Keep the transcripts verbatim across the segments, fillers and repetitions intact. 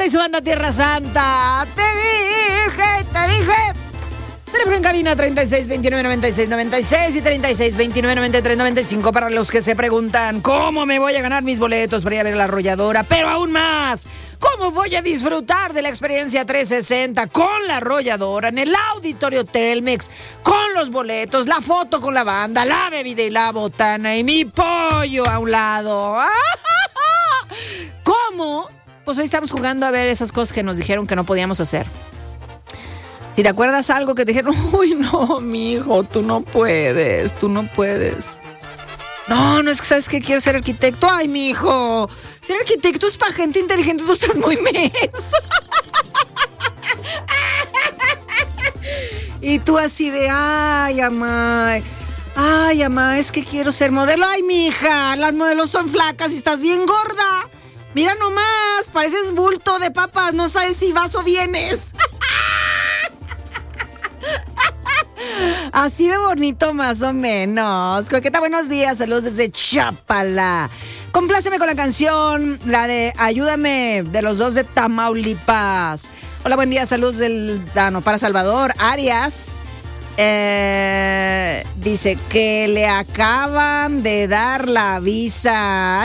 Vallarta y su banda Tierra Santa. Te dije, te dije. Teléfono en cabina treinta y seis veintinueve noventa y seis noventa y seis y treinta y seis veintinueve noventa y tres noventa y cinco para los que se preguntan ¿cómo me voy a ganar mis boletos para ir a ver a La Arrolladora? Pero aún más, ¿cómo voy a disfrutar de la experiencia trescientos sesenta con La Arrolladora en el Auditorio Telmex, con los boletos, la foto con la banda, la bebida y la botana y mi pollo a un lado? ¿Cómo? Pues hoy estamos jugando a ver esas cosas que nos dijeron que no podíamos hacer. Si te acuerdas algo que te dijeron, uy, no, mijo, tú no puedes, tú no puedes. No, no es que sabes que quiero ser arquitecto. Ay, mijo, ser arquitecto es para gente inteligente, tú estás muy menso. Y tú así de, ay, amá, ay, amá, es que quiero ser modelo. Ay, mija, las modelos son flacas y estás bien gorda. Mira nomás, pareces bulto de papas, no sabes si vas o vienes. Así de bonito más o menos. Coqueta, buenos días, saludos desde Chapala. Compláceme con la canción, la de Ayúdame, de los dos de Tamaulipas. Hola, buen día, saludos del Dano para Salvador Arias. Eh, dice que le acaban de dar la visa.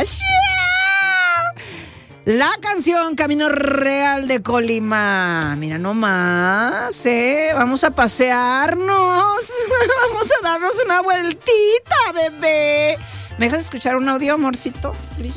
La canción Camino Real de Colima. Mira nomás, ¿eh? Vamos a pasearnos. Vamos a darnos una vueltita, bebé. ¿Me dejas escuchar un audio, amorcito?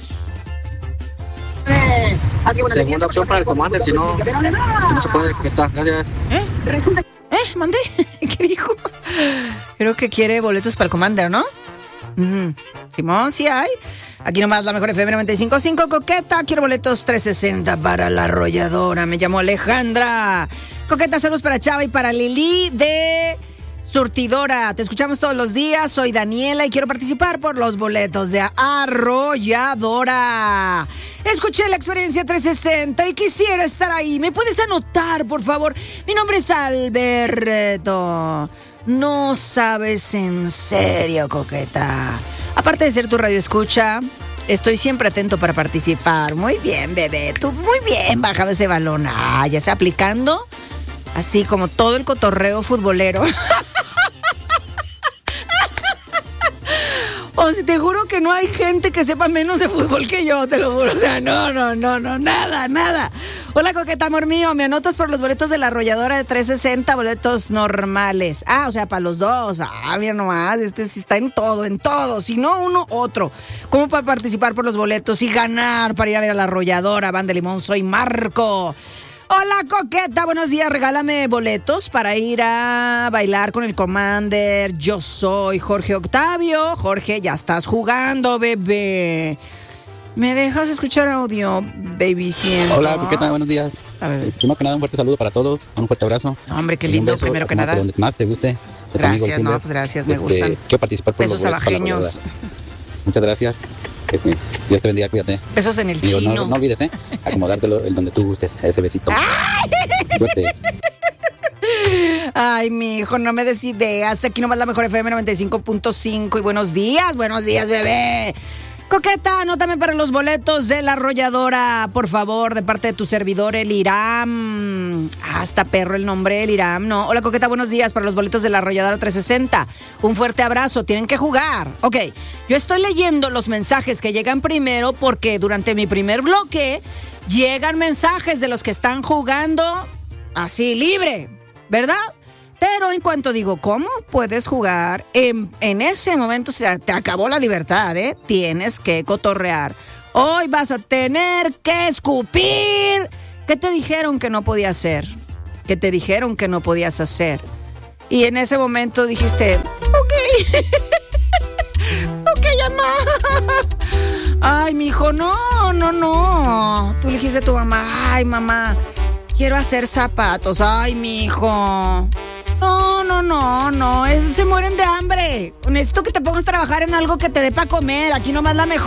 Eh, Segunda opción para el Commander, si no, si no se puede. ¿Qué tal? Gracias. ¿Eh? ¿Eh? ¿Mandé? ¿Qué dijo? Creo que quiere boletos para el Commander, ¿no? Uh-huh. Simón, sí hay. Aquí nomás la mejor F M noventa y cinco punto cinco, Coqueta. Quiero boletos trescientos sesenta para La Arrolladora. Me llamo Alejandra. Coqueta, saludos para Chava y para Lili de Surtidora. Te escuchamos todos los días. Soy Daniela y quiero participar por los boletos de Arrolladora. Escuché la experiencia trescientos sesenta y quisiera estar ahí. ¿Me puedes anotar, por favor? Mi nombre es Alberto. No sabes en serio, Coqueta. Aparte de ser tu radio escucha, estoy siempre atento para participar. Muy bien, bebé. Tú muy bien bajado ese balón. Ah, ya está aplicando. Así como todo el cotorreo futbolero. O sea, te juro que no hay gente que sepa menos de fútbol que yo, te lo juro. O sea, no, no, no, no, nada, nada. Hola, Coqueta, amor mío. ¿Me anotas por los boletos de La Arrolladora de trescientos sesenta, boletos normales? Ah, o sea, para los dos. Ah, mira nomás, este sí está en todo, en todo. Si no, uno, otro. ¿Cómo para participar por los boletos y ganar para ir a ver a La Arrolladora? Banda Limón, soy Marco. Hola, Coqueta, buenos días. Regálame boletos para ir a bailar con el Commander. Yo soy Jorge Octavio. Jorge, ya estás jugando, bebé. ¿Me dejas escuchar audio, baby? Siento. Hola, Coqueta, buenos días. A ver. Primero que nada, un fuerte saludo para todos. Un fuerte abrazo. No, hombre, qué lindo, beso, primero que nada. Donde más te guste. Gracias, no, pues gracias, me este, gustan. Quiero participar por besos los abajeños. Muchas gracias. Este, Dios te bendiga, cuídate. Besos en el Digo, chino. No, no olvides, ¿eh? Acomodártelo el donde tú gustes, ese besito. Suerte. Ay, mijo, no me des ideas. Aquí nomás la mejor F M noventa y cinco punto cinco. Y buenos días, buenos días, bebé. Coqueta, anótame para los boletos de La Arrolladora, por favor, de parte de tu servidor, el Iram. Ah, está perro el nombre, el Iram, ¿no? Hola, Coqueta, buenos días para los boletos de La Arrolladora trescientos sesenta. Un fuerte abrazo, tienen que jugar. Ok, yo estoy leyendo los mensajes que llegan primero porque durante mi primer bloque llegan mensajes de los que están jugando así, libre, ¿verdad? Pero en cuanto digo, ¿cómo puedes jugar? En, en ese momento se te acabó la libertad, ¿eh? Tienes que cotorrear. Hoy vas a tener que escupir. ¿Qué te dijeron que no podías hacer? ¿Qué te dijeron que no podías hacer? Y en ese momento dijiste, ok. Ok, mamá. Ay, mijo, no, no, no. Tú le dijiste a tu mamá, ay, mamá, quiero hacer zapatos. Ay, mijo. No, no, no, no, es, se mueren de hambre. Necesito que te pongas a trabajar en algo que te dé para comer. Aquí nomás la mejor.